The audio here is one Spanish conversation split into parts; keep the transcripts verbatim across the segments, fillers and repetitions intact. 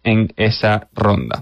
en esa ronda.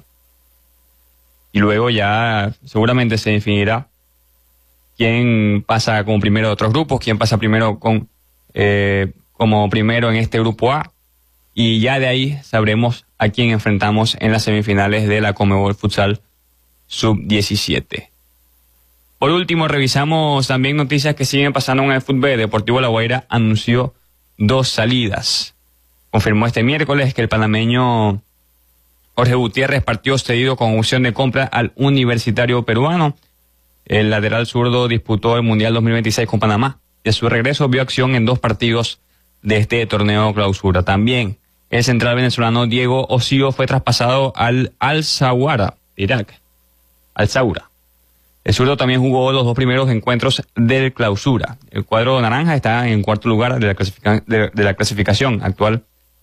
Y luego ya seguramente se definirá quién pasa como primero de otros grupos, quién pasa primero con eh, como primero en este grupo A, y ya de ahí sabremos a quién enfrentamos en las semifinales de la Conmebol Futsal sub diecisiete. Por último, revisamos también noticias que siguen pasando en el fútbol. Deportivo La Guaira anunció dos salidas. Confirmó este miércoles que el panameño Jorge Gutiérrez partió cedido con opción de compra al Universitario Peruano. El lateral zurdo disputó el Mundial dos mil veintiséis con Panamá. De su regreso vio acción en dos partidos de este torneo clausura. También el central venezolano Diego Osío fue traspasado al Al-Zawara, Irak. Al-Zawra. El zurdo también jugó los dos primeros encuentros del clausura. El cuadro naranja está en cuarto lugar de la, clasifica de, de la clasificación actual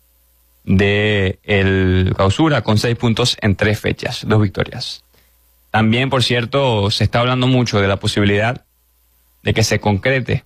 de el clausura con seis puntos en tres fechas, dos victorias. También, por cierto, se está hablando mucho de la posibilidad de que se concrete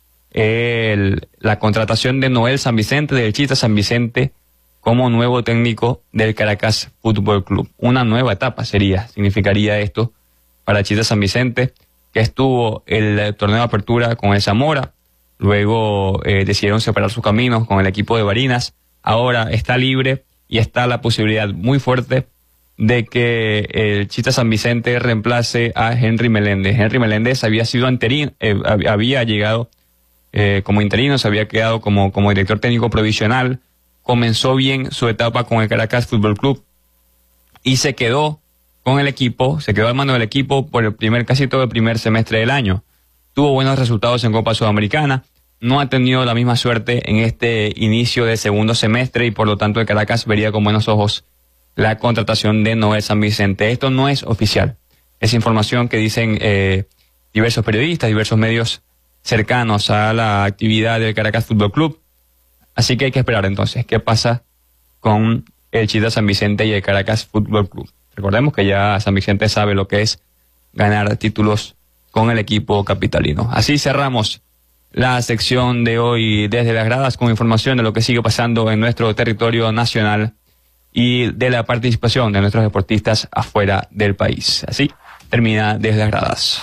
el, la contratación de Noel San Vicente, del Chita San Vicente, como nuevo técnico del Caracas Fútbol Club. Una nueva etapa sería, significaría esto para Chita San Vicente, que estuvo el torneo de apertura con el Zamora, luego eh, decidieron separar sus caminos con el equipo de Barinas. Ahora está libre y está la posibilidad muy fuerte de que el Chita San Vicente reemplace a Henry Meléndez. Henry Meléndez había sido interino, eh, había llegado eh, como interino, se había quedado como, como director técnico provisional, comenzó bien su etapa con el Caracas Fútbol Club y se quedó con el equipo, se quedó al mando del equipo por el primer, casi todo el primer semestre del año. Tuvo buenos resultados en Copa Sudamericana, no ha tenido la misma suerte en este inicio de segundo semestre y por lo tanto el Caracas vería con buenos ojos la contratación de Noel San Vicente. Esto no es oficial, es información que dicen eh, diversos periodistas, diversos medios cercanos a la actividad del Caracas Fútbol Club. Así que hay que esperar entonces qué pasa con el Chita San Vicente y el Caracas Fútbol Club. Recordemos que ya San Vicente sabe lo que es ganar títulos con el equipo capitalino. Así cerramos la sección de hoy desde las gradas con información de lo que sigue pasando en nuestro territorio nacional y de la participación de nuestros deportistas afuera del país. Así termina desde las gradas.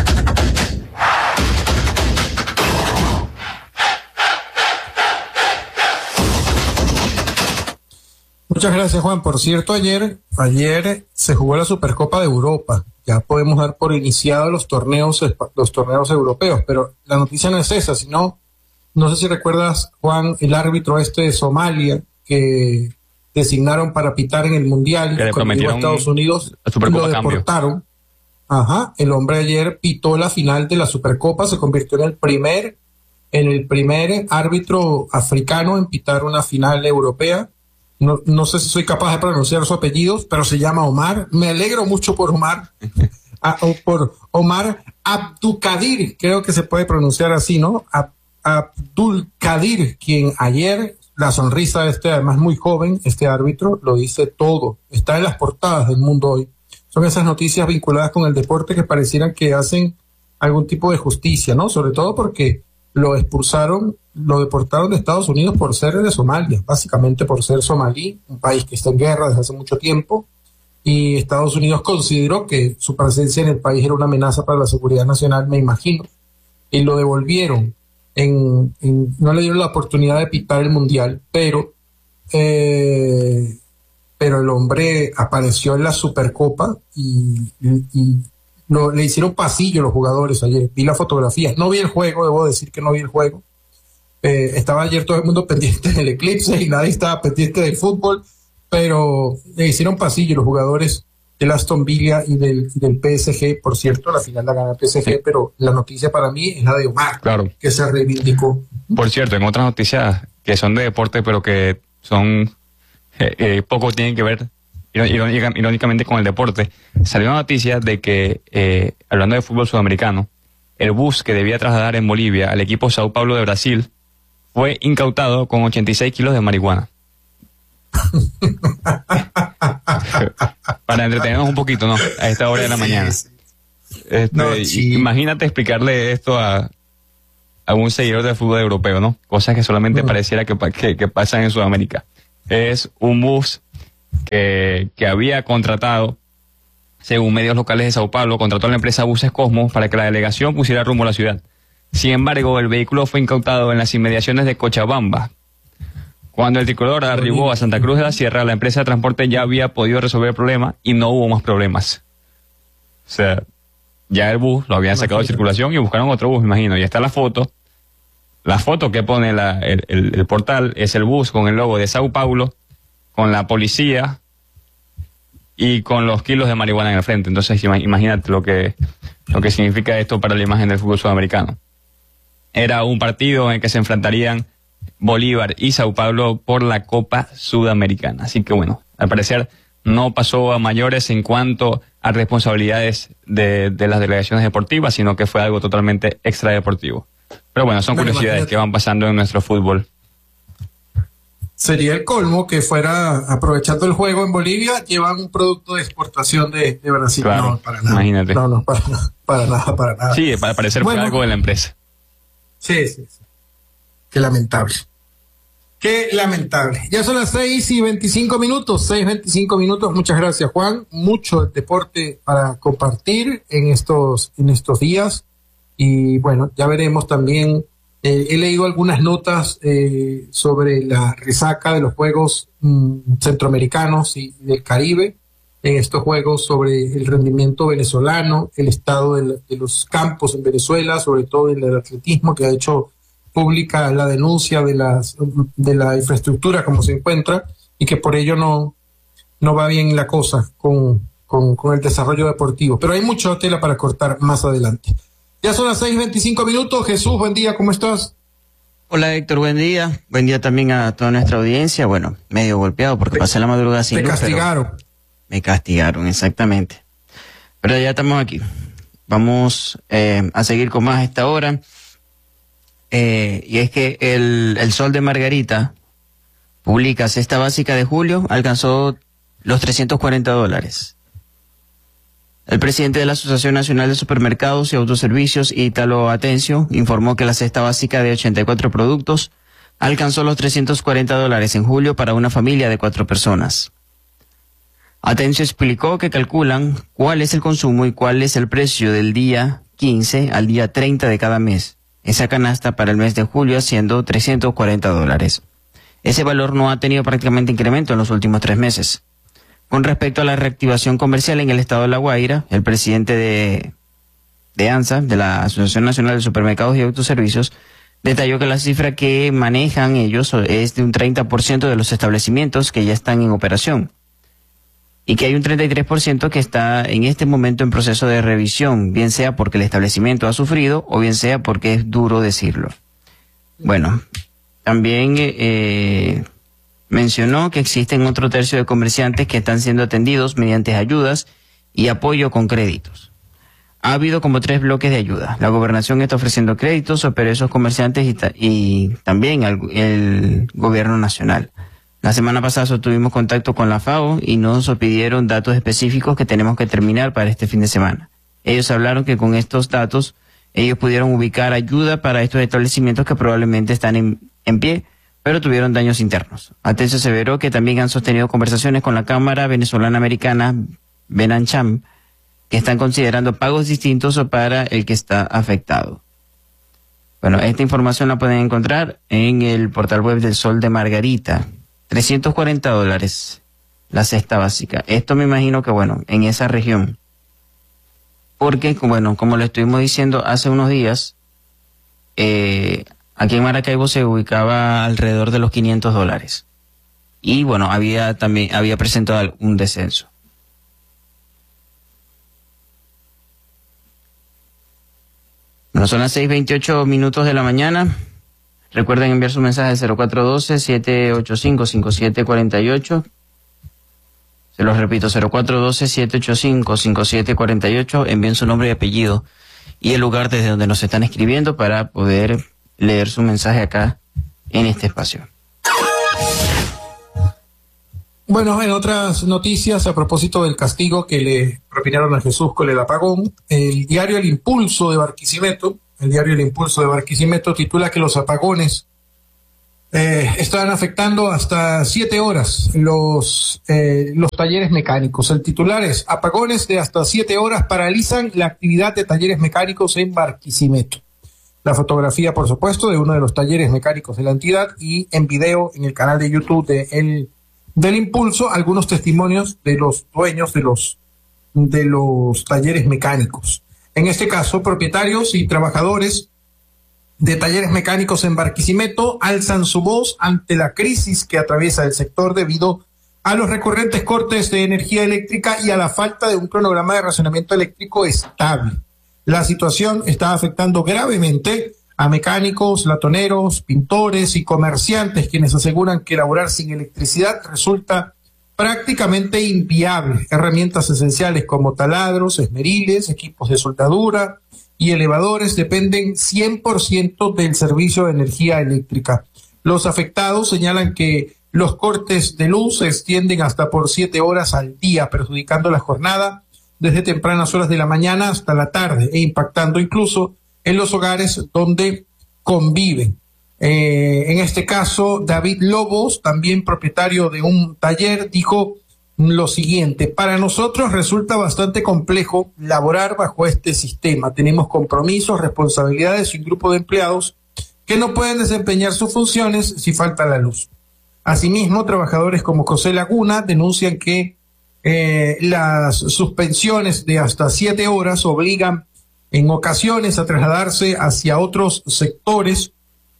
Muchas gracias, Juan. Por cierto, ayer, ayer se jugó la Supercopa de Europa. Ya podemos dar por iniciados los torneos, los torneos europeos, pero la noticia no es esa, sino, no sé si recuerdas, Juan, el árbitro este de Somalia que designaron para pitar en el Mundial, que le prometieron a Estados Unidos, lo deportaron. Ajá, el hombre ayer pitó la final de la Supercopa, se convirtió en el primer, en el primer árbitro africano en pitar una final europea. No, no sé si soy capaz de pronunciar su apellido, pero se llama Omar. Me alegro mucho por Omar, a, o por Omar Abdulkadir, creo que se puede pronunciar así, ¿no? Ab, Abdulkadir, quien ayer, la sonrisa de este, además muy joven, este árbitro, lo dice todo. Está en las portadas del mundo hoy. Son esas noticias vinculadas con el deporte que parecieran que hacen algún tipo de justicia, ¿no? Sobre todo porque lo expulsaron, lo deportaron de Estados Unidos por ser de Somalia, básicamente por ser somalí, un país que está en guerra desde hace mucho tiempo, y Estados Unidos consideró que su presencia en el país era una amenaza para la seguridad nacional, me imagino, y lo devolvieron. En, en, no le dieron la oportunidad de pitar el Mundial, pero eh, pero el hombre apareció en la Supercopa y, y, y no, le hicieron pasillo los jugadores ayer. Vi la fotografía, no vi el juego, debo decir que no vi el juego. Eh, estaba ayer todo el mundo pendiente del eclipse y nadie estaba pendiente del fútbol, pero le hicieron pasillo los jugadores del Aston Villa y del, del P S G. Por cierto, la final la gana el P S G, sí. Pero la noticia para mí es la de Omar, claro, que se reivindicó. Por cierto, en otras noticias que son de deporte, pero que son eh, eh, poco tienen que ver irónicamente con el deporte, salió una noticia de que, eh, hablando de fútbol sudamericano, el bus que debía trasladar en Bolivia al equipo Sao Paulo de Brasil fue incautado con ochenta y seis kilos de marihuana. Para entretenernos un poquito, ¿no? A esta hora de la mañana. Este, no, sí. Imagínate explicarle esto a, a un seguidor del fútbol europeo, ¿no? Cosas que solamente mm. pareciera que, que, que pasan en Sudamérica. Es un bus que, que había contratado, según medios locales de Sao Paulo, contrató a la empresa Buses Cosmos para que la delegación pusiera rumbo a la ciudad. Sin embargo, el vehículo fue incautado en las inmediaciones de Cochabamba. Cuando el tricolor arribó a Santa Cruz de la Sierra, la empresa de transporte ya había podido resolver el problema y no hubo más problemas. O sea, ya el bus lo habían sacado de circulación y buscaron otro bus, me imagino. Y está la foto. La foto que pone la, el, el, el portal es el bus con el logo de Sao Paulo, con la policía y con los kilos de marihuana en el frente. Entonces, imagínate lo que, lo que significa esto para la imagen del fútbol sudamericano. Era un partido en el que se enfrentarían Bolívar y Sao Paulo por la Copa Sudamericana. Así que bueno, al parecer no pasó a mayores en cuanto a responsabilidades de, de las delegaciones deportivas, sino que fue algo totalmente extradeportivo. Pero bueno, son bueno, curiosidades imagínate. que van pasando en nuestro fútbol. Sería el colmo que fuera, aprovechando el juego en Bolivia, llevan un producto de exportación de, de Brasil. Claro, no, para nada. Imagínate. No, no, para, para nada, para nada. Sí, para parecer bueno, fue algo de la empresa. Sí, sí, sí. Qué lamentable. Qué lamentable. Ya son las seis y veinticinco minutos, seis veinticinco minutos. Muchas gracias, Juan. Mucho deporte para compartir en estos, en estos días. Y bueno, ya veremos también. Eh, he leído algunas notas eh, sobre la resaca de los Juegos mm, Centroamericanos y del Caribe en estos Juegos, sobre el rendimiento venezolano, el estado de, la, de los campos en Venezuela, sobre todo en el atletismo, que ha hecho pública la denuncia de, las, de la infraestructura como se encuentra y que por ello no, no va bien la cosa con, con, con el desarrollo deportivo. Pero hay mucha tela para cortar más adelante. Ya son las seis veinticinco minutos. Jesús, buen día, ¿cómo estás? Hola Héctor, buen día. Buen día también a toda nuestra audiencia. Bueno, medio golpeado porque te, pasé la madrugada sin luz. Te castigaron. Pero me castigaron, exactamente. Pero ya estamos aquí. Vamos eh, a seguir con más a esta hora. Eh, y es que el, el Sol de Margarita publica cesta básica de julio, alcanzó los trescientos cuarenta dólares. El presidente de la Asociación Nacional de Supermercados y Autoservicios, Ítalo Atencio, informó que la cesta básica de ochenta y cuatro productos alcanzó los trescientos cuarenta dólares en julio para una familia de cuatro personas. Atencio explicó que calculan cuál es el consumo y cuál es el precio del día quince al día treinta de cada mes. Esa canasta para el mes de julio asciendo trescientos cuarenta dólares. Ese valor no ha tenido prácticamente incremento en los últimos tres meses. Con respecto a la reactivación comercial en el estado de La Guaira, el presidente de, de ANSA, de la Asociación Nacional de Supermercados y Autoservicios, detalló que la cifra que manejan ellos es de un treinta por ciento de los establecimientos que ya están en operación y que hay un treinta y tres por ciento que está en este momento en proceso de revisión, bien sea porque el establecimiento ha sufrido o bien sea porque es duro decirlo. Bueno, también eh, mencionó que existen otro tercio de comerciantes que están siendo atendidos mediante ayudas y apoyo con créditos. Ha habido como tres bloques de ayuda. La gobernación está ofreciendo créditos, pero esos comerciantes y, ta y también el, el gobierno nacional. La semana pasada tuvimos contacto con la FAO y nos pidieron datos específicos que tenemos que terminar para este fin de semana. Ellos hablaron que con estos datos ellos pudieron ubicar ayuda para estos establecimientos que probablemente están en, en pie, pero tuvieron daños internos. Atencio aseveró que también han sostenido conversaciones con la Cámara Venezolana Americana, Benancham, que están considerando pagos distintos para el que está afectado. Bueno, esta información la pueden encontrar en el portal web del Sol de Margarita. trescientos cuarenta dólares la cesta básica. Esto me imagino que, bueno, en esa región. Porque, bueno, como lo estuvimos diciendo hace unos días, eh, aquí en Maracaibo se ubicaba alrededor de los quinientos dólares. Y, bueno, había también, había presentado un descenso. Bueno, son las seis veintiocho minutos de la mañana. Recuerden enviar su mensaje al cero cuatro uno dos, siete ocho cinco, cinco siete cuatro ocho. Se los repito, cero cuatro uno dos, siete ocho cinco, cinco siete cuatro ocho. Envíen su nombre y apellido y el lugar desde donde nos están escribiendo para poder leer su mensaje acá en este espacio. Bueno, en otras noticias, a propósito del castigo que le propinaron a Jesús con el apagón, el diario El Impulso de Barquisimeto, el diario El Impulso de Barquisimeto titula que los apagones Eh, están afectando hasta siete horas los, eh, los talleres mecánicos. El titular es: apagones de hasta siete horas paralizan la actividad de talleres mecánicos en Barquisimeto. La fotografía, por supuesto, de uno de los talleres mecánicos de la entidad, y en video en el canal de YouTube de el, del Impulso, algunos testimonios de los dueños de los, de los talleres mecánicos. En este caso, propietarios y trabajadores de talleres mecánicos en Barquisimeto alzan su voz ante la crisis que atraviesa el sector debido a los recurrentes cortes de energía eléctrica y a la falta de un cronograma de racionamiento eléctrico estable. La situación está afectando gravemente a mecánicos, latoneros, pintores y comerciantes, quienes aseguran que laborar sin electricidad resulta prácticamente inviable. Herramientas esenciales como taladros, esmeriles, equipos de soldadura y elevadores dependen cien por ciento del servicio de energía eléctrica. Los afectados señalan que los cortes de luz se extienden hasta por siete horas al día, perjudicando la jornada desde tempranas horas de la mañana hasta la tarde e impactando incluso en los hogares donde conviven. Eh, en este caso, David Lobos, también propietario de un taller, dijo lo siguiente: para nosotros resulta bastante complejo laborar bajo este sistema. Tenemos compromisos, responsabilidades y un grupo de empleados que no pueden desempeñar sus funciones si falta la luz. Asimismo, trabajadores como José Laguna denuncian que eh, las suspensiones de hasta siete horas obligan en ocasiones a trasladarse hacia otros sectores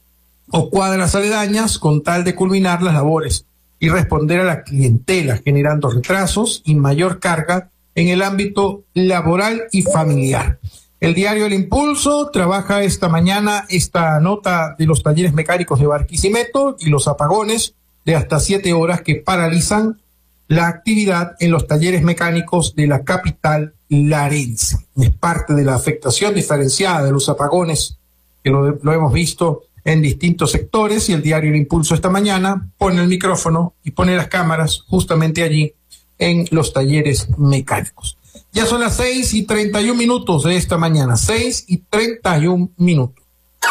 o cuadras aledañas con tal de culminar las labores y responder a la clientela, generando retrasos y mayor carga en el ámbito laboral y familiar. El diario El Impulso trabaja esta mañana esta nota de los talleres mecánicos de Barquisimeto y los apagones de hasta siete horas que paralizan la actividad en los talleres mecánicos de la capital larense. Es parte de la afectación diferenciada de los apagones que lo, lo hemos visto en distintos sectores, y el diario El Impulso esta mañana pone el micrófono y pone las cámaras justamente allí en los talleres mecánicos. Ya son las seis y treinta y un minutos de esta mañana, seis y treinta y un minutos.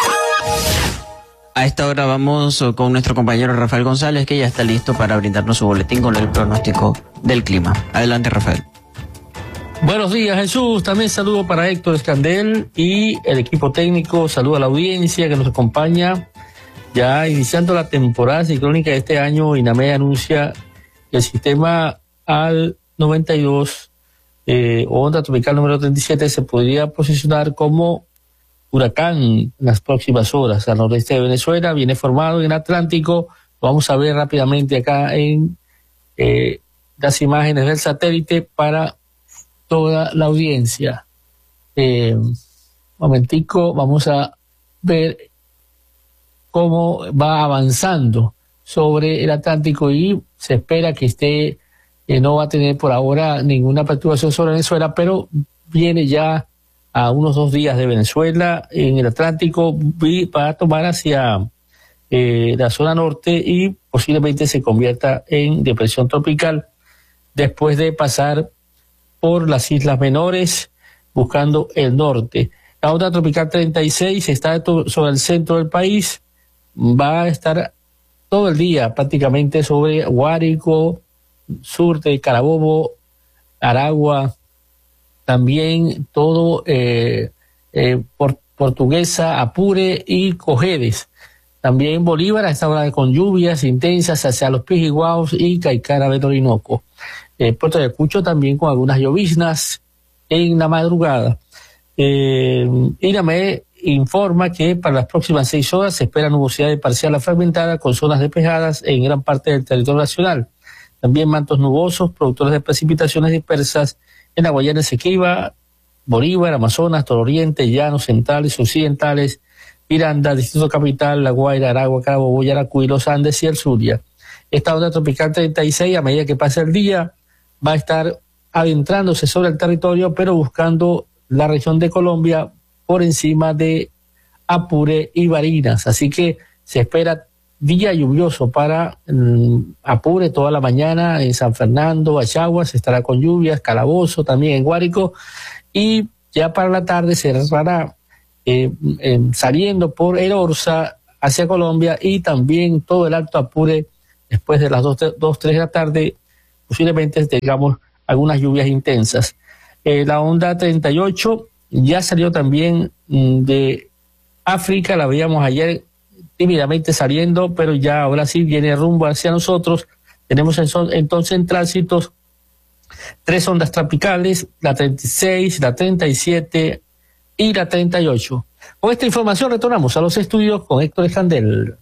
A esta hora vamos con nuestro compañero Rafael González, que ya está listo para brindarnos su boletín con el pronóstico del clima. Adelante, Rafael. Buenos días, Jesús. También saludo para Héctor Escandel y el equipo técnico. Saludo a la audiencia que nos acompaña. Ya iniciando la temporada ciclónica de este año, INAME anuncia que el sistema al noventa y dos, eh, o onda tropical número treinta y siete, se podría posicionar como huracán en las próximas horas al nordeste de Venezuela. Viene formado en el Atlántico. Lo vamos a ver rápidamente acá en eh, las imágenes del satélite para toda la audiencia. Eh, momentico, vamos a ver cómo va avanzando sobre el Atlántico, y se espera que esté, eh, no va a tener por ahora ninguna perturbación sobre Venezuela, pero viene ya a unos dos días de Venezuela en el Atlántico, va a tomar hacia eh, la zona norte y posiblemente se convierta en depresión tropical después de pasar por las islas menores buscando el norte. La onda tropical treinta y seis está sobre el centro del país, va a estar todo el día prácticamente sobre Guárico, sur de Carabobo, Aragua, también todo eh, eh, Portuguesa, Apure y Cojedes. También Bolívar a esta hora con lluvias intensas hacia los Pijiguaos y Caicara del Orinoco. Eh, Puerto de Ayacucho también con algunas lloviznas en la madrugada. Eh, INAME informa que para las próximas seis horas se espera nubosidad parcial a fragmentada con zonas despejadas en gran parte del territorio nacional. También mantos nubosos, productores de precipitaciones dispersas en la Guayana Esequiba, Bolívar, Amazonas, Tororiente, Llanos Centrales, Occidentales, Miranda, Distrito Capital, La Guaira, Aragua, Carabobo, Yaracuy, Los Andes y el Zulia. Esta onda tropical treinta y seis, a medida que pasa el día, va a estar adentrándose sobre el territorio, pero buscando la región de Colombia por encima de Apure y Barinas. Así que se espera día lluvioso para um, Apure toda la mañana, en San Fernando, Achaguas, estará con lluvias, Calabozo también en Guárico, y ya para la tarde se cerrará eh, eh, saliendo por el Orza hacia Colombia, y también todo el Alto Apure después de las dos, tres de la tarde, posiblemente tengamos algunas lluvias intensas. Eh, la onda treinta y ocho ya salió también mm, de África, la veíamos ayer tímidamente saliendo, pero ya ahora sí viene rumbo hacia nosotros. Tenemos entonces en tránsitos tres ondas tropicales, la treinta y seis, la treinta y siete y la treinta y ocho. Con esta información retornamos a los estudios con Héctor Escandel.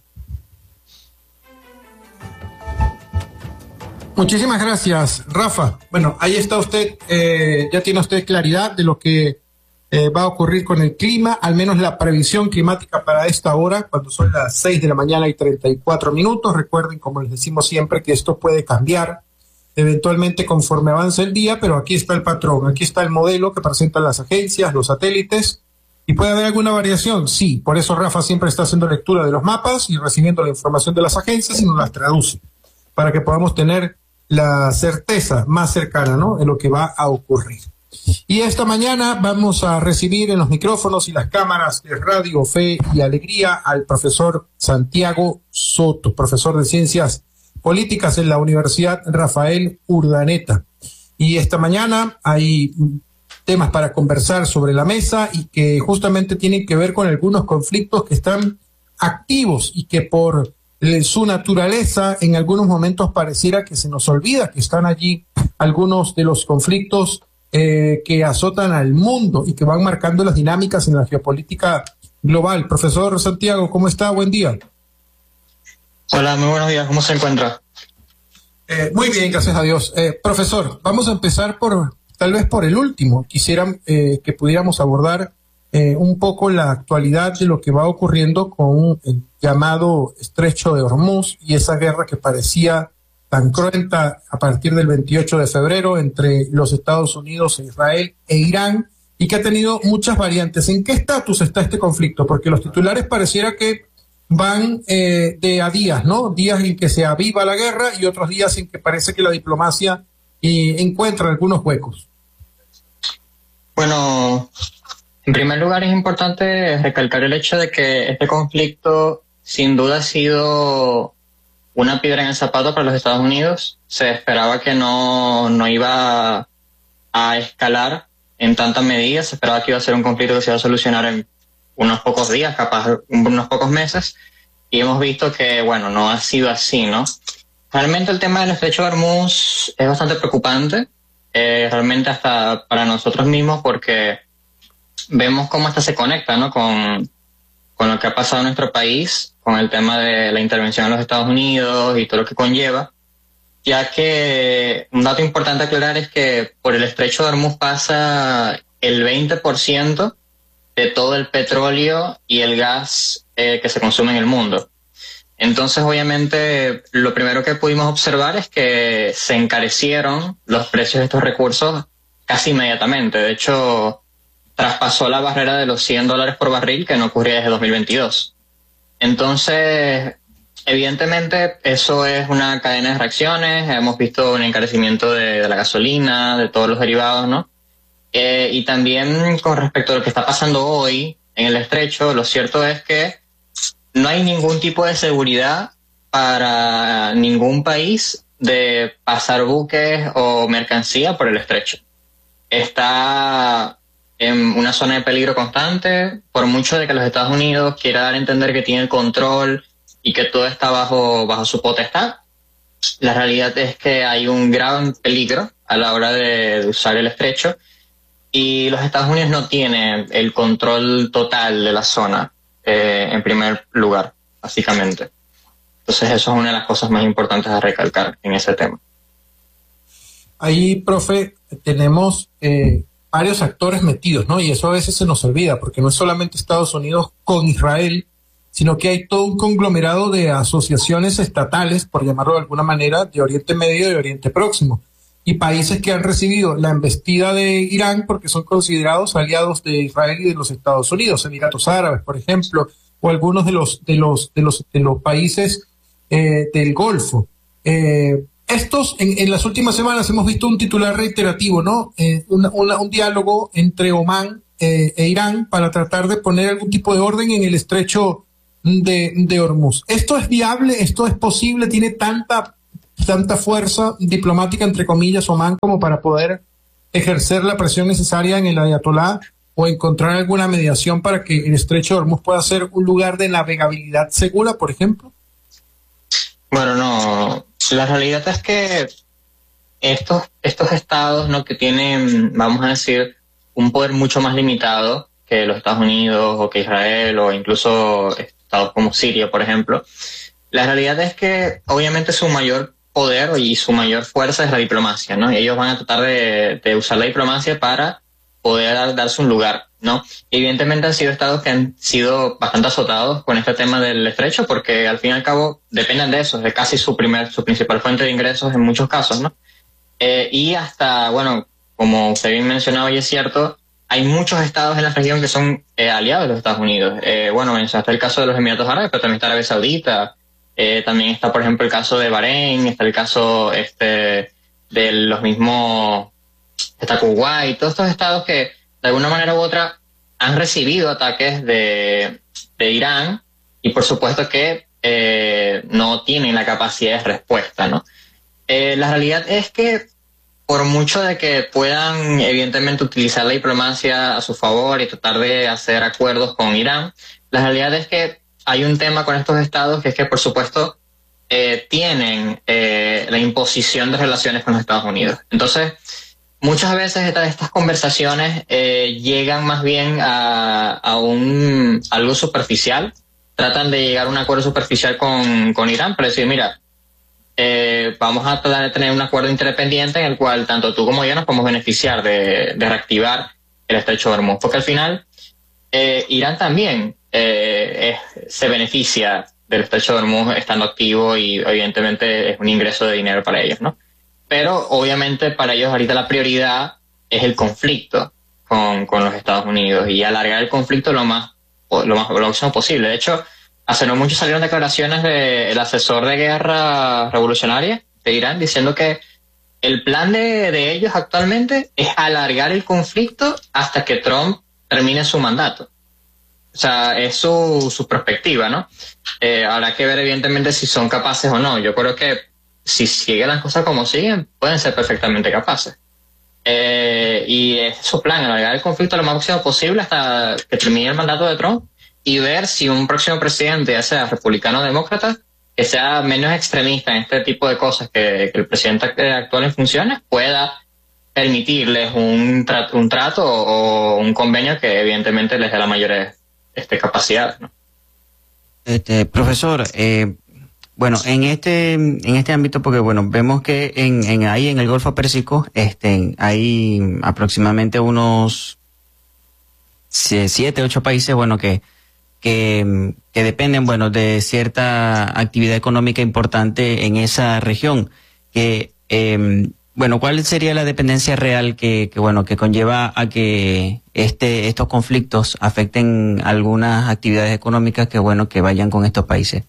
Muchísimas gracias, Rafa. Bueno, ahí está usted, eh, ya tiene usted claridad de lo que eh, va a ocurrir con el clima, al menos la previsión climática para esta hora, cuando son las seis de la mañana y treinta y cuatro minutos. Recuerden, como les decimos siempre, que esto puede cambiar eventualmente conforme avance el día, pero aquí está el patrón, aquí está el modelo que presentan las agencias, los satélites, y puede haber alguna variación, sí, por eso Rafa siempre está haciendo lectura de los mapas y recibiendo la información de las agencias y nos las traduce, para que podamos tener la certeza más cercana, ¿no?, de lo que va a ocurrir. Y esta mañana vamos a recibir en los micrófonos y las cámaras de Radio Fe y Alegría al profesor Santiago Soto, profesor de Ciencias Políticas en la Universidad Rafael Urdaneta. Y esta mañana hay temas para conversar sobre la mesa y que justamente tienen que ver con algunos conflictos que están activos y que por su naturaleza en algunos momentos pareciera que se nos olvida que están allí algunos de los conflictos eh, que azotan al mundo y que van marcando las dinámicas en la geopolítica global. Profesor Santiago, ¿cómo está? Buen día. Hola, muy buenos días. ¿Cómo se encuentra? Eh, muy bien, gracias a Dios. Eh, profesor, vamos a empezar por, tal vez por el último. Quisiera eh, que pudiéramos abordar eh, un poco la actualidad de lo que va ocurriendo con el llamado Estrecho de Hormuz y esa guerra que parecía tan cruenta a partir del veintiocho de febrero entre los Estados Unidos, Israel e Irán, y que ha tenido muchas variantes. ¿En qué estatus está este conflicto? Porque los titulares pareciera que van eh, de a días, ¿no? Días en que se aviva la guerra y otros días en que parece que la diplomacia eh, encuentra algunos huecos. Bueno, en primer lugar es importante recalcar el hecho de que este conflicto sin duda ha sido una piedra en el zapato para los Estados Unidos. Se esperaba que no, no iba a escalar en tantas medidas, se esperaba que iba a ser un conflicto que se iba a solucionar en unos pocos días, capaz unos pocos meses, y hemos visto que, bueno, no ha sido así, ¿no? Realmente el tema del Estrecho de Hormuz es bastante preocupante, eh, realmente hasta para nosotros mismos, porque vemos cómo hasta se conecta, ¿no?, con, con lo que ha pasado en nuestro país, con el tema de la intervención en los Estados Unidos y todo lo que conlleva, ya que un dato importante a aclarar es que por el Estrecho de Hormuz pasa el veinte por ciento de todo el petróleo y el gas eh, que se consume en el mundo. Entonces, obviamente, lo primero que pudimos observar es que se encarecieron los precios de estos recursos casi inmediatamente. De hecho, traspasó la barrera de los cien dólares por barril, que no ocurría desde dos mil veintidós. Entonces, evidentemente, eso es una cadena de reacciones. Hemos visto un encarecimiento de, de la gasolina, de todos los derivados, ¿no? Eh, y también con respecto a lo que está pasando hoy en el estrecho, lo cierto es que no hay ningún tipo de seguridad para ningún país de pasar buques o mercancía por el estrecho. Está en una zona de peligro constante, por mucho de que los Estados Unidos quiera dar a entender que tiene el control y que todo está bajo, bajo su potestad. La realidad es que hay un gran peligro a la hora de, de usar el estrecho, y los Estados Unidos no tienen el control total de la zona, eh, en primer lugar, básicamente. Entonces eso es una de las cosas más importantes a recalcar en ese tema. Ahí, profe, tenemos eh, varios actores metidos, ¿no? Y eso a veces se nos olvida, porque no es solamente Estados Unidos con Israel, sino que hay todo un conglomerado de asociaciones estatales, por llamarlo de alguna manera, de Oriente Medio y Oriente Próximo, y países que han recibido la embestida de Irán porque son considerados aliados de Israel y de los Estados Unidos, Emiratos Árabes, por ejemplo, o algunos de los de los de los de los países eh, del Golfo. Eh, estos en, en las últimas semanas hemos visto un titular reiterativo, ¿no? Eh, una, una, un diálogo entre Omán eh, e Irán para tratar de poner algún tipo de orden en el estrecho de, de Hormuz. ¿Esto es viable? ¿Esto es posible? ¿Tiene tanta, tanta fuerza diplomática, entre comillas, Oman, como para poder ejercer la presión necesaria en el ayatolá o encontrar alguna mediación para que el estrecho de Hormuz pueda ser un lugar de navegabilidad segura, por ejemplo? Bueno, no. La realidad es que estos, estos estados, ¿no?, que tienen, vamos a decir, un poder mucho más limitado que los Estados Unidos o que Israel o incluso estados como Siria, por ejemplo, la realidad es que obviamente su mayor poder y su mayor fuerza es la diplomacia, ¿no? Y ellos van a tratar de, de usar la diplomacia para poder dar, darse un lugar, ¿no? Evidentemente han sido estados que han sido bastante azotados con este tema del estrecho, porque al fin y al cabo dependen de eso, de casi su primer, su principal fuente de ingresos en muchos casos, ¿no? Eh, y hasta, bueno, como usted bien mencionaba y es cierto, hay muchos estados en la región que son eh, aliados de los Estados Unidos. Eh, bueno, está el caso de los Emiratos Árabes, pero también está Arabia Saudita, eh, también está, por ejemplo, el caso de Bahrein, está el caso este de los mismos, está Kuwait, todos estos estados que de alguna manera u otra han recibido ataques de, de Irán y por supuesto que eh, no tienen la capacidad de respuesta, ¿no? Eh, la realidad es que por mucho de que puedan evidentemente utilizar la diplomacia a su favor y tratar de hacer acuerdos con Irán, la realidad es que hay un tema con estos estados que es que por supuesto eh, tienen eh, la imposición de relaciones con los Estados Unidos. Entonces, muchas veces estas, estas conversaciones eh, llegan más bien a, a un algo superficial, tratan de llegar a un acuerdo superficial con, con Irán para decir, mira, Eh, vamos a tratar de tener un acuerdo interdependiente en el cual tanto tú como yo nos podemos beneficiar de, de reactivar el estrecho de Hormuz, porque al final eh, Irán también eh, es, se beneficia del estrecho de Hormuz estando activo y evidentemente es un ingreso de dinero para ellos, ¿no? Pero obviamente para ellos ahorita la prioridad es el conflicto con, con los Estados Unidos y alargar el conflicto lo más lo más lo máximo posible. De hecho, hace no mucho salieron declaraciones del asesor de guerra revolucionaria de Irán diciendo que el plan de, de ellos actualmente es alargar el conflicto hasta que Trump termine su mandato. O sea, es su, su perspectiva, ¿no? Eh, habrá que ver evidentemente si son capaces o no. Yo creo que si siguen las cosas como siguen, pueden ser perfectamente capaces. Eh, y es su plan, alargar el conflicto lo más máximo posible hasta que termine el mandato de Trump y ver si un próximo presidente, ya sea republicano o demócrata, que sea menos extremista en este tipo de cosas que, que el presidente actual en funciones, pueda permitirles un trato, un trato o un convenio que evidentemente les dé la mayor este, capacidad, ¿no? Este, profesor, eh, bueno, en este en este ámbito, porque bueno, vemos que en, en ahí en el Golfo Pérsico este, hay aproximadamente unos siete, ocho países, bueno, que Que, que dependen, bueno, de cierta actividad económica importante en esa región. Que, eh, bueno, ¿cuál sería la dependencia real que, que, bueno, que conlleva a que este, estos conflictos afecten algunas actividades económicas que, bueno, que vayan con estos países?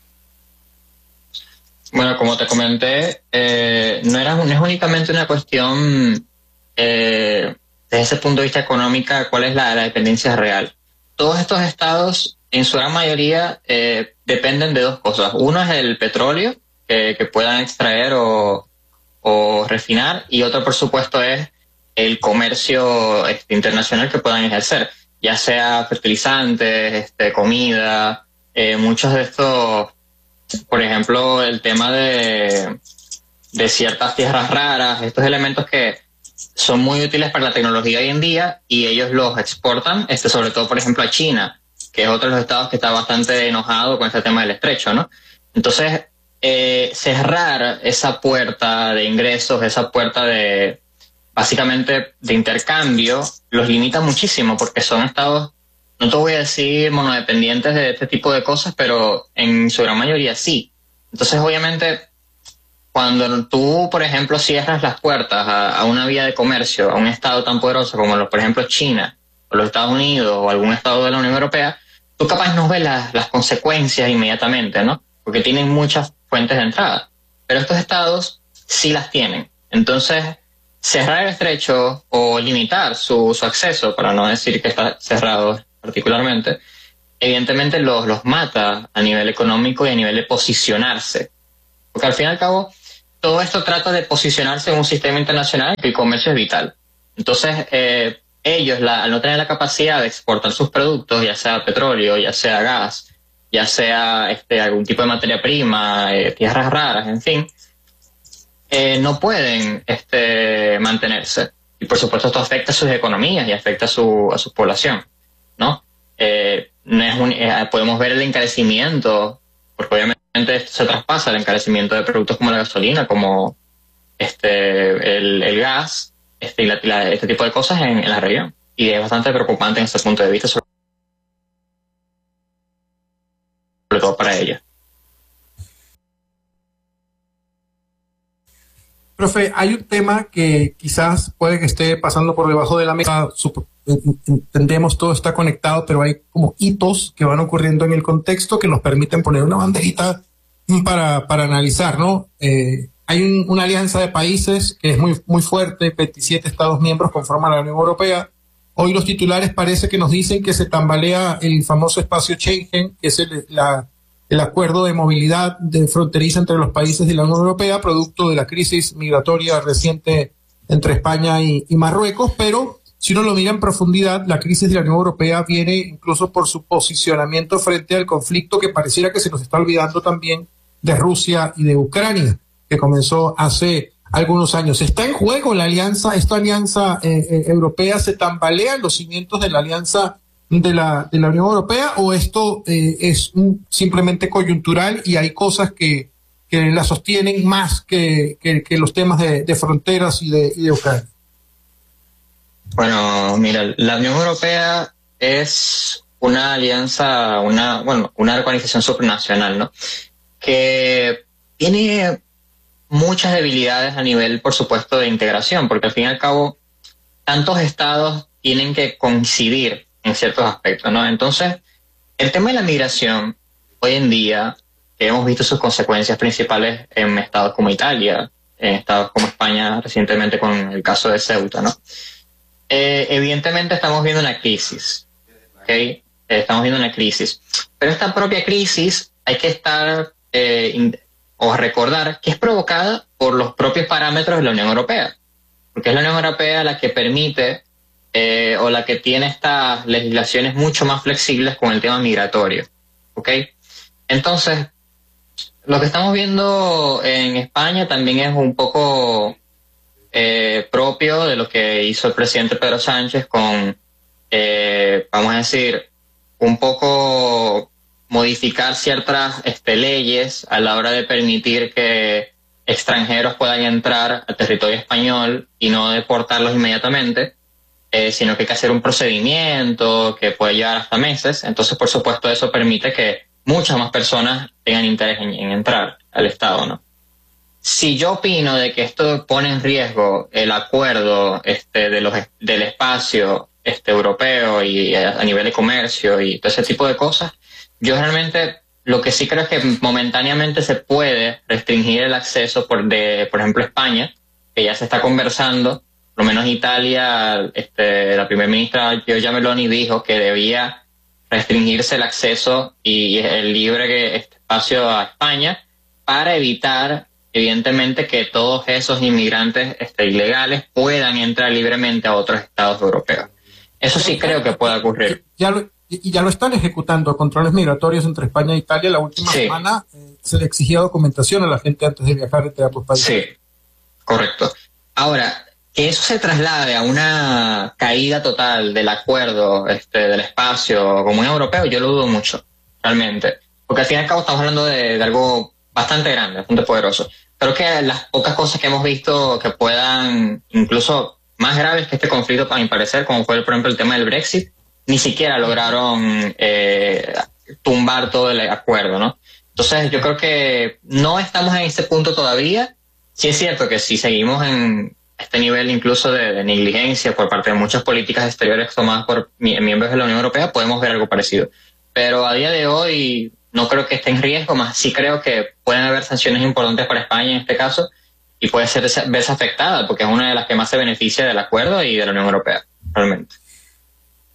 Bueno, como te comenté, eh, no, era, no es únicamente una cuestión eh, desde ese punto de vista económica, cuál es la, la dependencia real. Todos estos estados, en su gran mayoría, eh, dependen de dos cosas. Uno es el petróleo que, que puedan extraer o, o refinar, y otro, por supuesto, es el comercio este, internacional que puedan ejercer, ya sea fertilizantes, este, comida, eh, muchos de estos, por ejemplo, el tema de, de ciertas tierras raras, estos elementos que son muy útiles para la tecnología hoy en día y ellos los exportan, este, sobre todo, por ejemplo, a China, que es otro de los estados que está bastante enojado con este tema del estrecho, ¿no? Entonces, eh, cerrar esa puerta de ingresos, esa puerta de, básicamente, de intercambio, los limita muchísimo porque son estados, no te voy a decir monodependientes de este tipo de cosas, pero en su gran mayoría sí. Entonces, obviamente, cuando tú, por ejemplo, cierras las puertas a, a una vía de comercio, a un estado tan poderoso como, los, por ejemplo, China, o los Estados Unidos, o algún estado de la Unión Europea, tú capaz no ves las, las consecuencias inmediatamente, ¿no? Porque tienen muchas fuentes de entrada. Pero estos estados sí las tienen. Entonces, cerrar el estrecho o limitar su, su acceso, para no decir que está cerrado particularmente, evidentemente los, los mata a nivel económico y a nivel de posicionarse. Porque al fin y al cabo, todo esto trata de posicionarse en un sistema internacional en que el comercio es vital. Entonces, eh, ellos, la, al no tener la capacidad de exportar sus productos, ya sea petróleo, ya sea gas, ya sea este, algún tipo de materia prima, eh, tierras raras, en fin, eh, no pueden este, mantenerse. Y por supuesto esto afecta a sus economías y afecta a su, a su población, ¿no? Eh, no es un, eh, podemos ver el encarecimiento, porque obviamente esto se traspasa el encarecimiento de productos como la gasolina, como este, el, el gas, este, y la, la, este tipo de cosas en, en la región. Y es bastante preocupante en ese punto de vista, sobre, sobre todo para ella. Profe, hay un tema que quizás puede que esté pasando por debajo de la mesa. Entendemos, todo está conectado, pero hay como hitos que van ocurriendo en el contexto que nos permiten poner una banderita para, para analizar, ¿no? Eh, hay un, una alianza de países que es muy, muy fuerte, veintisiete Estados miembros conforman la Unión Europea. Hoy los titulares parece que nos dicen que se tambalea el famoso espacio Schengen, que es el, la, el acuerdo de movilidad de fronteriza entre los países de la Unión Europea, producto de la crisis migratoria reciente entre España y, y Marruecos, pero si uno lo mira en profundidad, la crisis de la Unión Europea viene incluso por su posicionamiento frente al conflicto que pareciera que se nos está olvidando también de Rusia y de Ucrania, que comenzó hace algunos años. ¿Está en juego la alianza, esta alianza eh, eh, europea? ¿Se tambalean los cimientos de la alianza de la, de la Unión Europea o esto eh, es un, simplemente coyuntural y hay cosas que, que la sostienen más que, que, que los temas de, de fronteras y de, y de Ucrania? Bueno, mira, la Unión Europea es una alianza, una, bueno, una organización supranacional, ¿no? Que tiene muchas debilidades a nivel, por supuesto, de integración, porque al fin y al cabo, tantos estados tienen que coincidir en ciertos aspectos, ¿no? Entonces, el tema de la migración, hoy en día, que hemos visto sus consecuencias principales en estados como Italia, en estados como España, recientemente con el caso de Ceuta, ¿no? Eh, evidentemente estamos viendo una crisis, ¿ok? Eh, estamos viendo una crisis. Pero esta propia crisis hay que estar eh, in, o recordar que es provocada por los propios parámetros de la Unión Europea, porque es la Unión Europea la que permite eh, o la que tiene estas legislaciones mucho más flexibles con el tema migratorio, ¿ok? Entonces, lo que estamos viendo en España también es un poco Eh, propio de lo que hizo el presidente Pedro Sánchez con, eh, vamos a decir, un poco modificar ciertas este, leyes a la hora de permitir que extranjeros puedan entrar al territorio español y no deportarlos inmediatamente, eh, sino que hay que hacer un procedimiento que puede llevar hasta meses. Entonces, por supuesto, eso permite que muchas más personas tengan interés en, en entrar al Estado, ¿no? Si yo opino de que esto pone en riesgo el acuerdo este, de los, del espacio este, europeo y a, a nivel de comercio y todo ese tipo de cosas, yo realmente lo que sí creo es que momentáneamente se puede restringir el acceso por, de, por ejemplo, España, que ya se está conversando, por lo menos Italia, este, la primera ministra Giorgia Meloni dijo que debía restringirse el acceso y el libre espacio a España para evitar evidentemente que todos esos inmigrantes este, ilegales puedan entrar libremente a otros estados europeos. Eso sí creo que puede ocurrir. Ya lo, y ya lo están ejecutando, controles migratorios entre España e Italia. La última sí. semana eh, se le exigía documentación a la gente antes de viajar entre ambos países. Sí, correcto. Ahora, que eso se traslade a una caída total del acuerdo este, del espacio común europeo, yo lo dudo mucho, realmente. Porque al fin y al cabo estamos hablando de, de algo bastante grande, bastante poderoso. Creo que las pocas cosas que hemos visto que puedan, incluso más graves que este conflicto, a mi parecer, como fue por ejemplo el tema del Brexit, ni siquiera lograron eh, tumbar todo el acuerdo, ¿no? Entonces yo creo que no estamos en ese punto todavía. Sí es cierto que si seguimos en este nivel incluso de, de negligencia por parte de muchas políticas exteriores tomadas por miembros de la Unión Europea, podemos ver algo parecido. Pero a día de hoy no creo que esté en riesgo, más sí creo que pueden haber sanciones importantes para España en este caso y puede ser desafectada porque es una de las que más se beneficia del acuerdo y de la Unión Europea, realmente.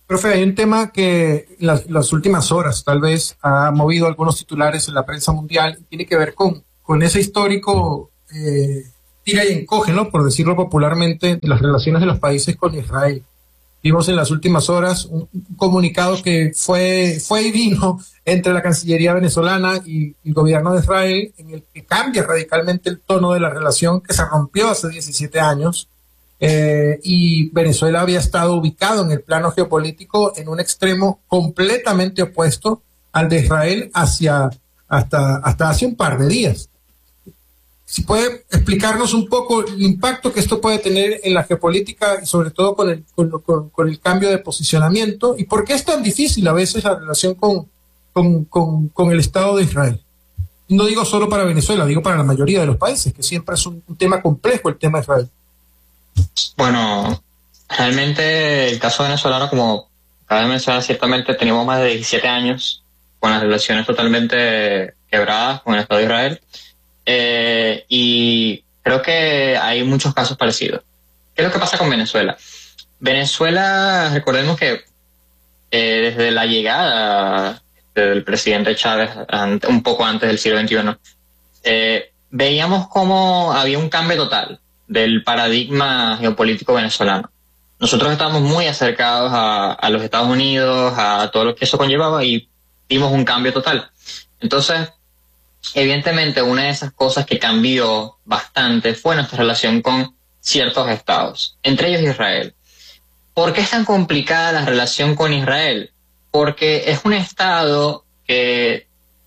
Profe, hay un tema que en las, las últimas horas tal vez ha movido algunos titulares en la prensa mundial, tiene que ver con, con ese histórico eh, tira y encoge, ¿no? Por decirlo popularmente, de las relaciones de los países con Israel. Vimos en las últimas horas un, un comunicado que fue, fue y vino entre la Cancillería venezolana y el gobierno de Israel, en el que cambia radicalmente el tono de la relación que se rompió hace diecisiete años. Eh, y Venezuela había estado ubicado en el plano geopolítico en un extremo completamente opuesto al de Israel hacia, hasta, hasta hace un par de días. Si puede explicarnos un poco el impacto que esto puede tener en la geopolítica y sobre todo con el, con, con, con el cambio de posicionamiento, y por qué es tan difícil a veces la relación con, con, con, con el Estado de Israel. No digo solo para Venezuela, digo para la mayoría de los países, que siempre es un, un tema complejo el tema de Israel. Bueno, realmente el caso venezolano, como acaba de mencionar, ciertamente teníamos más de diecisiete años con las relaciones totalmente quebradas con el Estado de Israel, eh, y creo que hay muchos casos parecidos. ¿Qué es lo que pasa con Venezuela? Venezuela, recordemos que eh, desde la llegada del presidente Chávez, un poco antes del siglo veintiuno, eh, veíamos cómo había un cambio total del paradigma geopolítico venezolano. Nosotros estábamos muy acercados a, a los Estados Unidos, a todo lo que eso conllevaba, y vimos un cambio total. Entonces, evidentemente, una de esas cosas que cambió bastante fue nuestra relación con ciertos estados, entre ellos Israel. ¿Por qué es tan complicada la relación con Israel? Porque es un estado que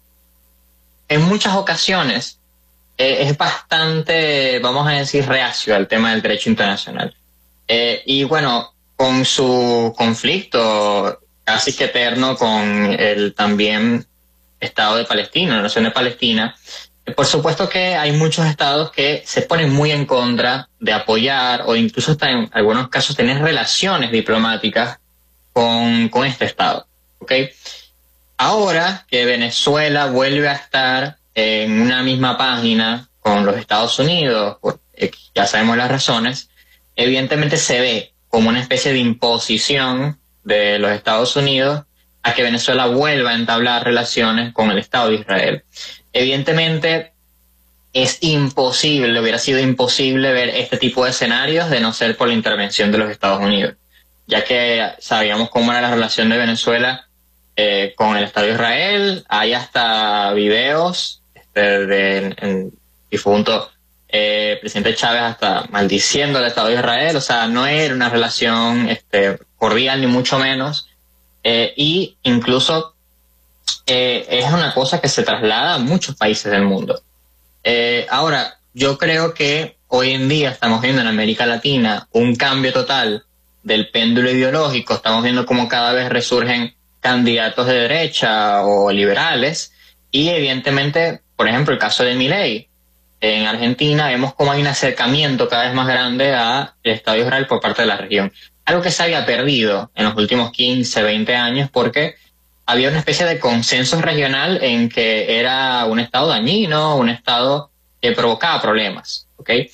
en muchas ocasiones Eh, es bastante, vamos a decir, reacio al tema del derecho internacional. Eh, y bueno, con su conflicto casi que eterno con el también Estado de Palestina, la nación de Palestina, eh, por supuesto que hay muchos estados que se ponen muy en contra de apoyar o incluso hasta en algunos casos tener relaciones diplomáticas con, con este estado. ¿Okay? Ahora que Venezuela vuelve a estar en una misma página con los Estados Unidos, pues, ya sabemos las razones, evidentemente se ve como una especie de imposición de los Estados Unidos a que Venezuela vuelva a entablar relaciones con el Estado de Israel. Evidentemente es imposible, hubiera sido imposible ver este tipo de escenarios de no ser por la intervención de los Estados Unidos, ya que sabíamos cómo era la relación de Venezuela eh, con el Estado de Israel. Hay hasta videos del de, de, difunto eh, presidente Chávez hasta maldiciendo al Estado de Israel. O sea, no era una relación este, cordial ni mucho menos, eh, y incluso eh, es una cosa que se traslada a muchos países del mundo. Eh, ahora, yo creo que hoy en día estamos viendo en América Latina un cambio total del péndulo ideológico. Estamos viendo cómo cada vez resurgen candidatos de derecha o liberales, y evidentemente, por ejemplo, el caso de Milei en Argentina, vemos cómo hay un acercamiento cada vez más grande al Estado de Israel por parte de la región. Algo que se había perdido en los últimos quince, veinte años, porque había una especie de consenso regional en que era un Estado dañino, un Estado que provocaba problemas. ¿Okay?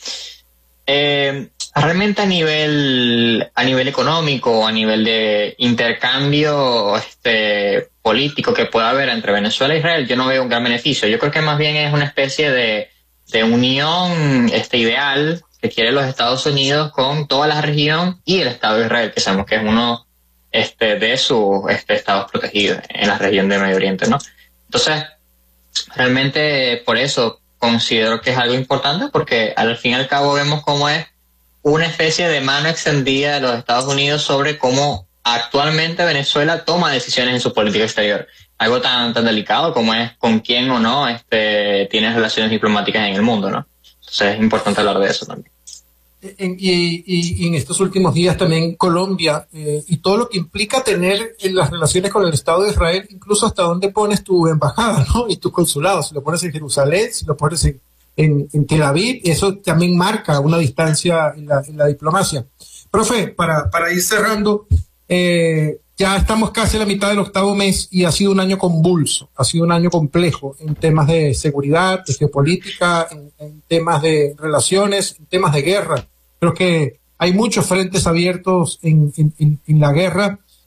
Eh, realmente a nivel, a nivel económico, a nivel de intercambio este, político que pueda haber entre Venezuela e Israel, yo no veo un gran beneficio. Yo creo que más bien es una especie de, de unión este, ideal que quieren los Estados Unidos con toda la región y el Estado de Israel, que sabemos que es uno este, de sus este, estados protegidos en la región de Medio Oriente, ¿no? Entonces, realmente por eso considero que es algo importante, porque al fin y al cabo vemos cómo es una especie de mano extendida de los Estados Unidos sobre cómo actualmente Venezuela toma decisiones en su política exterior. Algo tan, tan delicado como es con quién o no este, tiene relaciones diplomáticas en el mundo, ¿no? Entonces es importante hablar de eso también. En, y, y, y en estos últimos días también Colombia, eh, y todo lo que implica tener en las relaciones con el Estado de Israel, incluso hasta dónde pones tu embajada, ¿no? Y tu consulado, si lo pones en Jerusalén, si lo pones en, en, en Tel Aviv, eso también marca una distancia en la, en la diplomacia. Profe, para, para ir cerrando, eh, ya estamos casi a la mitad del octavo mes y ha sido un año convulso, ha sido un año complejo en temas de seguridad, de geopolítica, en, en temas de relaciones, en temas de guerra. Creo que hay muchos frentes abiertos en, en, en, en la guerra,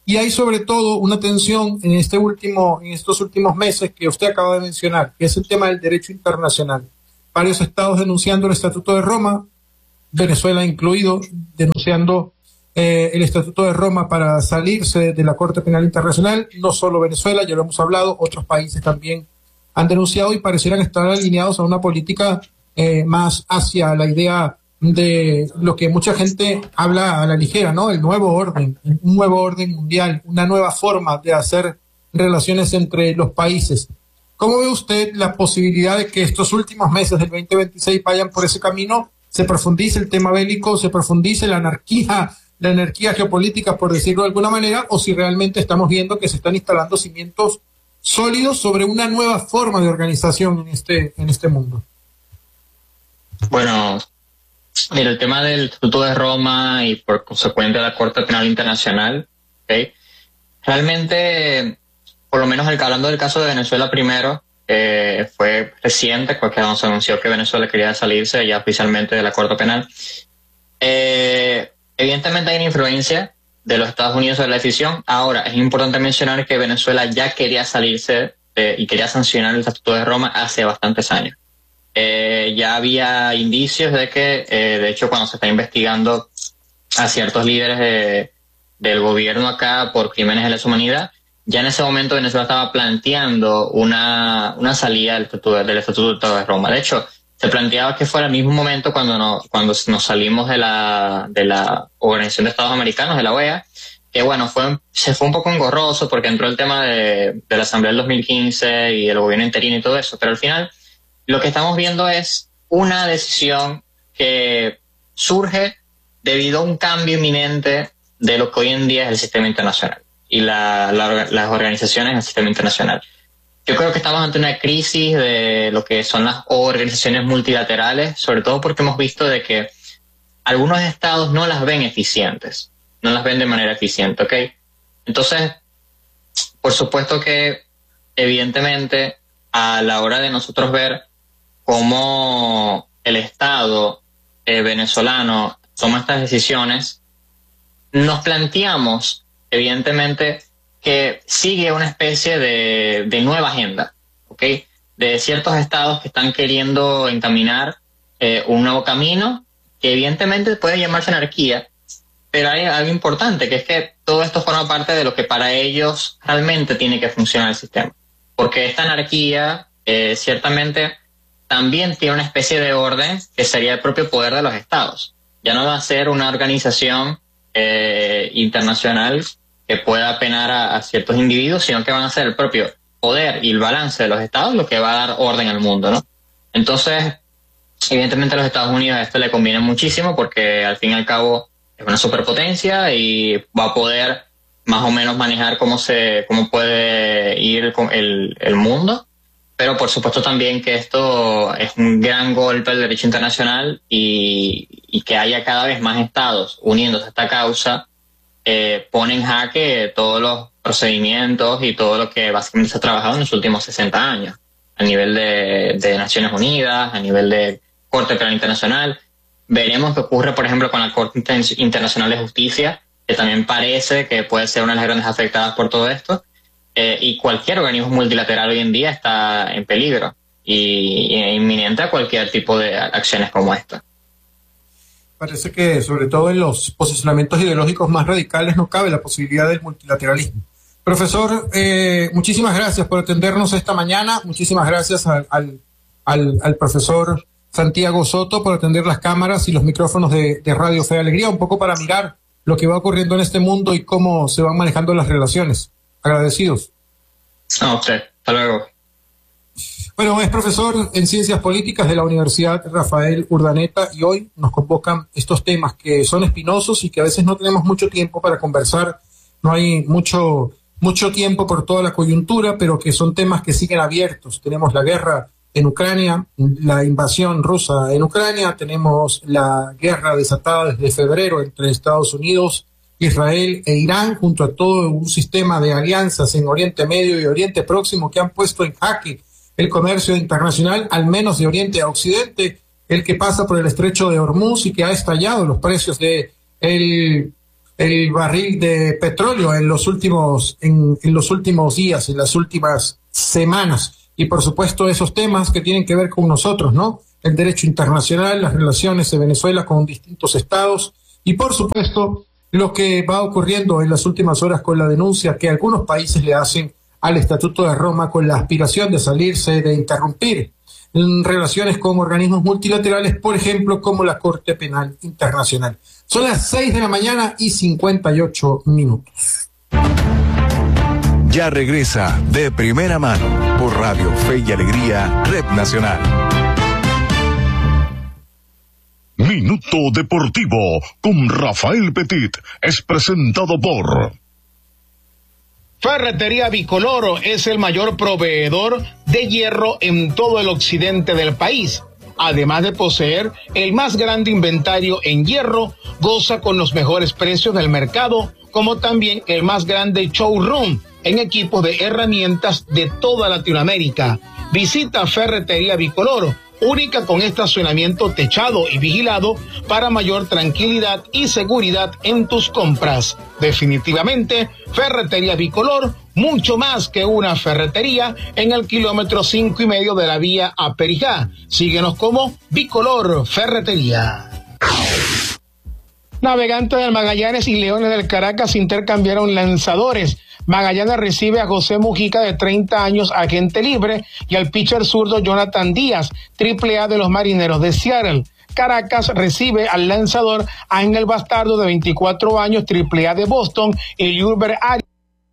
Y hay sobre todo una tensión en este último, en estos últimos meses que usted acaba de mencionar, que es el tema del derecho internacional. Varios estados denunciando el Estatuto de Roma, Venezuela incluido, denunciando eh, el Estatuto de Roma para salirse de la Corte Penal Internacional. No solo Venezuela, ya lo hemos hablado, otros países también han denunciado y parecieran estar alineados a una política eh, más hacia la idea de lo que mucha gente habla a la ligera, ¿no? El nuevo orden, un nuevo orden mundial, una nueva forma de hacer relaciones entre los países. ¿Cómo ve usted la posibilidad de que estos últimos meses del veinte veintiséis vayan por ese camino? Se profundice el tema bélico, se profundice la anarquía, la anarquía geopolítica, por decirlo de alguna manera, o si realmente estamos viendo que se están instalando cimientos sólidos sobre una nueva forma de organización en este, en este mundo. Bueno, mira, el tema del Estatuto de Roma y por consecuente la Corte Penal Internacional, ¿okay? Realmente, por lo menos el, hablando del caso de Venezuela primero, eh, fue reciente, porque se anunció que Venezuela quería salirse ya oficialmente de la Corte Penal. Eh, evidentemente hay una influencia de los Estados Unidos sobre la decisión. Ahora, es importante mencionar que Venezuela ya quería salirse eh, y quería sancionar el Estatuto de Roma hace bastantes años. Eh, ya había indicios de que, eh, de hecho, cuando se está investigando a ciertos líderes de, del gobierno acá por crímenes de lesa humanidad, ya en ese momento Venezuela estaba planteando una, una salida del Estatuto, del Estatuto de Roma. De hecho, se planteaba que fuera el mismo momento cuando nos, cuando nos salimos de la, de la Organización de Estados Americanos, de la O E A, que bueno, fue, se fue un poco engorroso porque entró el tema de, de la Asamblea del dos mil quince y el gobierno interino y todo eso, pero al final lo que estamos viendo es una decisión que surge debido a un cambio inminente de lo que hoy en día es el sistema internacional y la, la, las organizaciones del sistema internacional. Yo creo que estamos ante una crisis de lo que son las organizaciones multilaterales, sobre todo porque hemos visto de que algunos estados no las ven eficientes, no las ven de manera eficiente, ¿ok? Entonces, por supuesto que, evidentemente, a la hora de nosotros ver cómo el Estado eh, venezolano toma estas decisiones, nos planteamos, evidentemente, que sigue una especie de, de nueva agenda, ¿ok? De ciertos estados que están queriendo encaminar eh, un nuevo camino, que evidentemente puede llamarse anarquía, pero hay algo importante, que es que todo esto forma parte de lo que para ellos realmente tiene que funcionar el sistema. Porque esta anarquía, eh, ciertamente, también tiene una especie de orden que sería el propio poder de los estados. Ya no va a ser una organización eh, internacional que pueda penar a, a ciertos individuos, sino que van a ser el propio poder y el balance de los estados lo que va a dar orden al mundo, ¿no? Entonces, evidentemente a los Estados Unidos a esto le conviene muchísimo porque al fin y al cabo es una superpotencia y va a poder más o menos manejar cómo se cómo puede ir el, el mundo. Pero por supuesto también que esto es un gran golpe al derecho internacional y, y que haya cada vez más estados uniéndose a esta causa eh, pone en jaque todos los procedimientos y todo lo que básicamente se ha trabajado en los últimos sesenta años a nivel de, de Naciones Unidas, a nivel de Corte Penal Internacional. Veremos qué ocurre, por ejemplo, con la Corte Internacional de Justicia, que también parece que puede ser una de las grandes afectadas por todo esto. Eh, y cualquier organismo multilateral hoy en día está en peligro y, y inminente a cualquier tipo de acciones como esta. Parece que sobre todo en los posicionamientos ideológicos más radicales no cabe la posibilidad del multilateralismo. Profesor, eh, muchísimas gracias por atendernos esta mañana, muchísimas gracias al, al, al, al profesor Santiago Soto por atender las cámaras y los micrófonos de, de Radio Fe y Alegría, un poco para mirar lo que va ocurriendo en este mundo y cómo se van manejando las relaciones. Agradecidos. A usted. Hasta luego. Bueno, es profesor en Ciencias Políticas de la Universidad Rafael Urdaneta y hoy nos convocan estos temas que son espinosos y que a veces no tenemos mucho tiempo para conversar. No hay mucho, mucho tiempo por toda la coyuntura, pero que son temas que siguen abiertos. Tenemos la guerra en Ucrania, la invasión rusa en Ucrania, tenemos la guerra desatada desde febrero entre Estados Unidos, Israel e Irán, junto a todo un sistema de alianzas en Oriente Medio y Oriente Próximo que han puesto en jaque el comercio internacional, al menos de Oriente a Occidente, el que pasa por el estrecho de Hormuz y que ha estallado los precios de el, el barril de petróleo en los últimos, en, en los últimos días, en las últimas semanas. Y por supuesto esos temas que tienen que ver con nosotros, ¿no? El derecho internacional, las relaciones de Venezuela con distintos estados y por supuesto lo que va ocurriendo en las últimas horas con la denuncia que algunos países le hacen al Estatuto de Roma con la aspiración de salirse, de interrumpir en relaciones con organismos multilaterales, por ejemplo, como la Corte Penal Internacional. Son las seis de la mañana y cincuenta y ocho minutos. Ya regresa De Primera Mano por Radio Fe y Alegría, Red Nacional. Minuto Deportivo con Rafael Petit es presentado por Ferretería Bicoloro. Es el mayor proveedor de hierro en todo el occidente del país. Además de poseer el más grande inventario en hierro, goza con los mejores precios del mercado, como también el más grande showroom en equipos de herramientas de toda Latinoamérica. Visita Ferretería Bicoloro, única con estacionamiento techado y vigilado para mayor tranquilidad y seguridad en tus compras. Definitivamente, Ferretería Bicolor, mucho más que una ferretería, en el kilómetro cinco y medio de la vía a Perijá. Síguenos como Bicolor Ferretería. Navegantes del Magallanes y Leones del Caracas intercambiaron lanzadores. Magallanes recibe a José Mujica, de treinta años, agente libre, y al pitcher zurdo Jonathan Díaz, triple A de los Marineros de Seattle. Caracas recibe al lanzador Ángel Bastardo, de veinticuatro años, triple A de Boston, y Yulber Arias,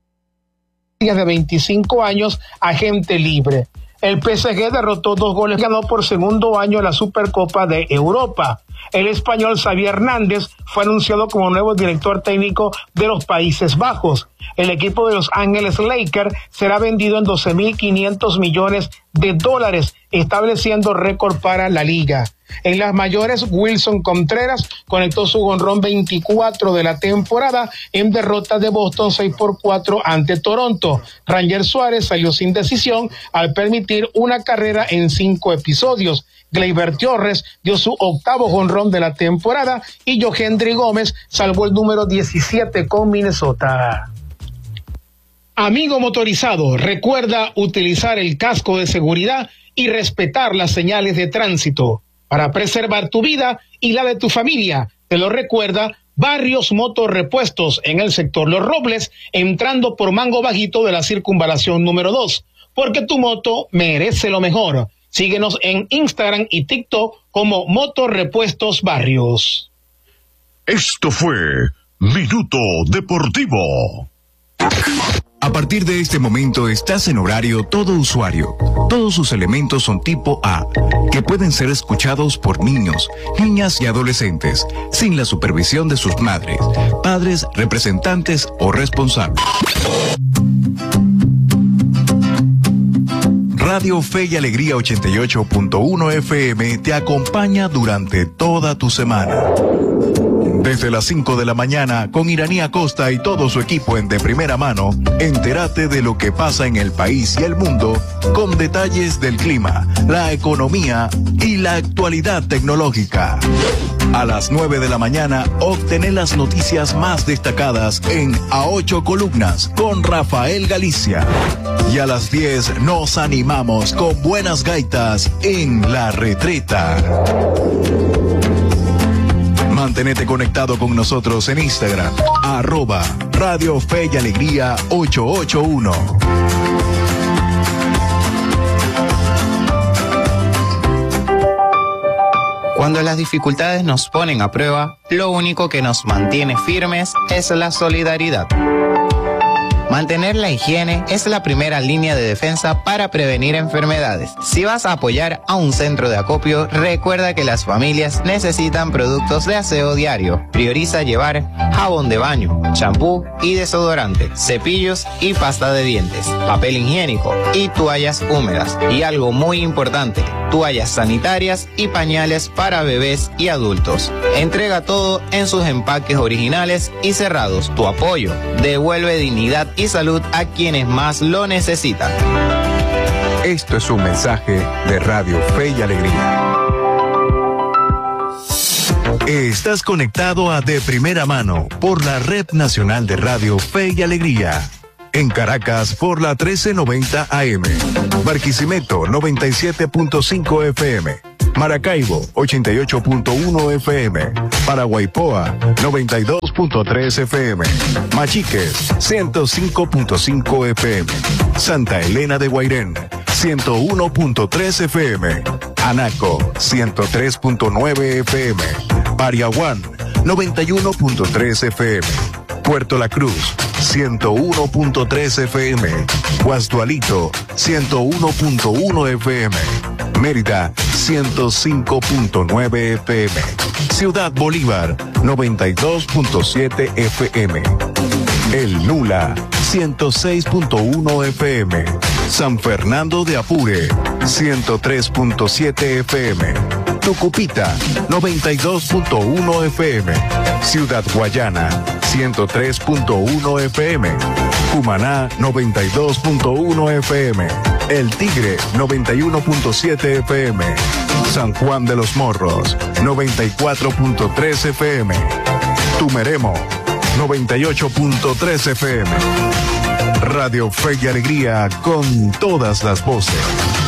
de veinticinco años, agente libre. El P S G derrotó dos goles, ganó por segundo año la Supercopa de Europa. El español Xavi Hernández fue anunciado como nuevo director técnico de los Países Bajos. El equipo de Los Ángeles Lakers será vendido en doce mil quinientos millones de dólares, estableciendo récord para la liga. En las mayores, Wilson Contreras conectó su jonrón veinticuatro de la temporada en derrota de Boston seis por cuatro ante Toronto. Ranger Suárez salió sin decisión al permitir una carrera en cinco episodios. Gleyber Torres dio su octavo jonrón de la temporada y Johendry Gómez salvó el número diecisiete con Minnesota. Amigo motorizado, recuerda utilizar el casco de seguridad y respetar las señales de tránsito para preservar tu vida y la de tu familia. Te lo recuerda Barrios Motorrepuestos en el sector Los Robles, entrando por Mango Bajito de la circunvalación número dos, porque tu moto merece lo mejor. Síguenos en Instagram y TikTok como Motorrepuestos Barrios. Esto fue Minuto Deportivo. A partir de este momento estás en horario todo usuario. Todos sus elementos son tipo A, que pueden ser escuchados por niños, niñas y adolescentes, sin la supervisión de sus madres, padres, representantes o responsables. Radio Fe y Alegría ochenta y ocho punto uno F M te acompaña durante toda tu semana. Desde las cinco de la mañana, con Iraní Acosta y todo su equipo en De Primera Mano, entérate de lo que pasa en el país y el mundo, con detalles del clima, la economía y la actualidad tecnológica. A las nueve de la mañana, obtener las noticias más destacadas en A Ocho Columnas con Rafael Galicia. Y a las diez nos animamos con buenas gaitas en La Retreta. Mantenete conectado con nosotros en Instagram, arroba Radio Fe y Alegría ocho ocho uno. Cuando las dificultades nos ponen a prueba, lo único que nos mantiene firmes es la solidaridad. Mantener la higiene es la primera línea de defensa para prevenir enfermedades. Si vas a apoyar a un centro de acopio, recuerda que las familias necesitan productos de aseo diario. Prioriza llevar jabón de baño, champú y desodorante, cepillos y pasta de dientes, papel higiénico y toallas húmedas. Y algo muy importante, toallas sanitarias y pañales para bebés y adultos. Entrega todo en sus empaques originales y cerrados. Tu apoyo devuelve dignidad y salud a quienes más lo necesitan. Esto es un mensaje de Radio Fe y Alegría. Estás conectado a De Primera Mano por la Red Nacional de Radio Fe y Alegría. En Caracas por la trece noventa A M. Barquisimeto noventa y siete punto cinco F M. Maracaibo ochenta y ocho punto uno F M. Paraguaypoa noventa y dos punto tres F M. Machiques ciento cinco punto cinco F M. Santa Elena de Guairén ciento uno punto tres F M. Anaco ciento tres punto nueve F M. Pariaguán noventa y uno punto tres F M. Puerto La Cruz ciento uno punto tres F M. Guasdualito ciento uno punto uno F M. Mérida ciento cinco punto nueve F M. Ciudad Bolívar noventa y dos punto siete F M. El Nula ciento seis punto uno F M. San Fernando de Apure ciento tres punto siete F M. Tucupita noventa y dos punto uno F M. Ciudad Guayana ciento tres punto uno F M. Cumaná noventa y dos punto uno F M. El Tigre noventa y uno punto siete F M. San Juan de los Morros noventa y cuatro punto tres F M. Tumeremo noventa y ocho punto tres F M. Radio Fe y Alegría con todas las voces.